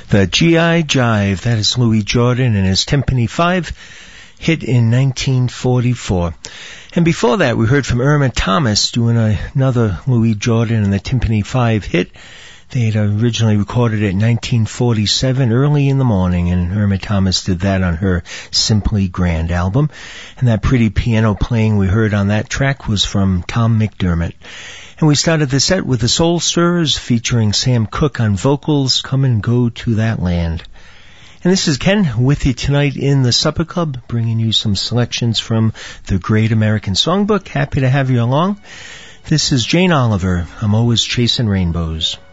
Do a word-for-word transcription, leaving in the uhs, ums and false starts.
The G I Jive, that is Louis Jordan and his Timpani five, hit in nineteen forty-four. And before that, we heard from Irma Thomas doing another Louis Jordan and the Timpani five hit. They had originally recorded it in nineteen forty-seven, early in the morning, and Irma Thomas did that on her Simply Grand album. And that pretty piano playing we heard on that track was from Tom McDermott. And we started the set with the Soul Stirrers featuring Sam Cooke on vocals, Come and Go to That Land. And this is Ken with you tonight in the Supper Club, bringing you some selections from the Great American Songbook. Happy to have you along. This is Jane Oliver, I'm Always Chasing Rainbows.